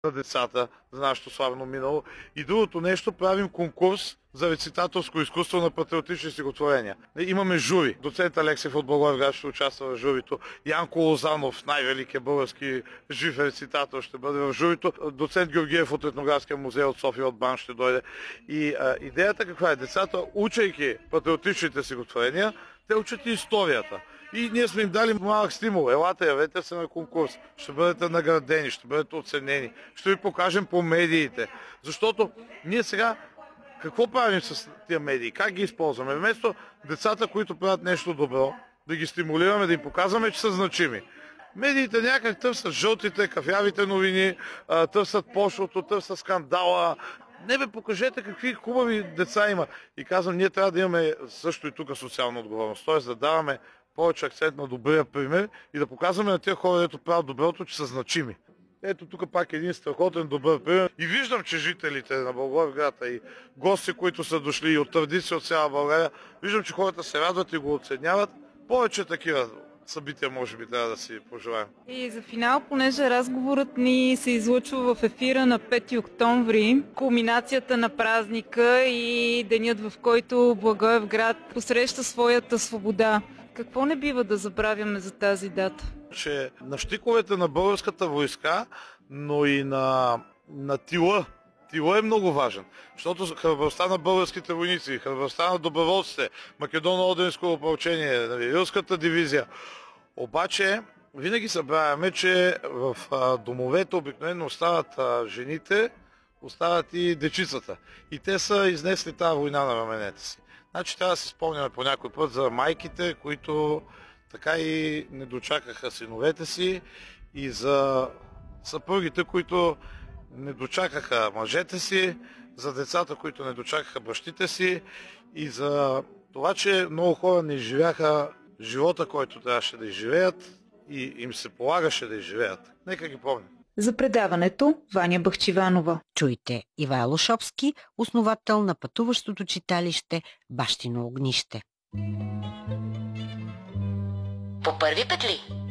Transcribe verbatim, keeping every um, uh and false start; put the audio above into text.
на децата, за нашето славно минало. И другото нещо, правим конкурс за рецитаторско изкуство на патриотични стихотворения. Имаме жури. Доцент Алексиев от Благоевград ще участва в журито. Янко Лозанов, най-великият български жив рецитатор, ще бъде в журито. Доцент Георгиев от Етнографския музей от София от БАН ще дойде. И а, идеята каква е? Децата, учейки патриотичните стихотворения, те учат и историята. И ние сме им дали малък стимул. Елате, явете се на конкурс. Ще бъдете наградени, ще бъдете оценени. Ще ви покажем по медиите. Защото ние сега какво правим с тия медии? Как ги използваме? Вместо децата, които правят нещо добро, да ги стимулираме, да им показваме, че са значими. Медиите някак търсят жълтите, кафявите новини, търсят пошлото, търсят скандала. Не бе, покажете какви хубави деца има. И казвам, ние трябва да имаме също и тук социална отговорност. Тоест да даваме повече акцент на добрия пример и да показваме на тези хора, които правят доброто, че са значими. Ето тук пак един страхотен добър пример. И виждам, че жителите на Благоевград и гости, които са дошли и от традиция от цяла България, виждам, че хората се радват и го оценяват. Повече такива събития може би трябва да си пожелаем. И за финал, понеже разговорът ни се излъчва в ефира на пети октомври, кулминацията на празника и денят, в който Благоевград посреща своята свобода. Какво не бива да забравяме за тази дата? Че на щиковете на българската войска, но и на, на тила. Тила е много важен, защото храбростта на българските войници, храбростта на доброволците, Македоно-Одринско опълчение, Рилската дивизия. Обаче винаги забравяме, че в домовете обикновено остават жените, остават и дечицата. И те са изнесли тази война на раменете си. Значи трябва да се спомняме по някой път за майките, които така и не дочакаха синовете си, и за съпругите, които не дочакаха мъжете си, за децата, които не дочакаха бащите си, и за това, че много хора не изживяха живота, който трябваше да изживеят и им се полагаше да изживеят. Нека ги помним. За предаването Ваня Бахчиванова. Чуйте Ивайло Шопски, основател на пътуващото читалище Бащино огнище. По първи петли.